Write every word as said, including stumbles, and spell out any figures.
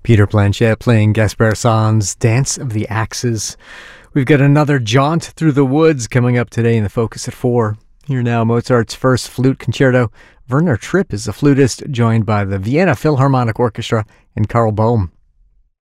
Peter Planchet playing Gaspard Sand's Dance of the Axes. We've got another jaunt through the woods coming up today in the Focus at four. Here now, Mozart's first flute concerto. Werner Tripp is the flutist, joined by the Vienna Philharmonic Orchestra and Carl Bohm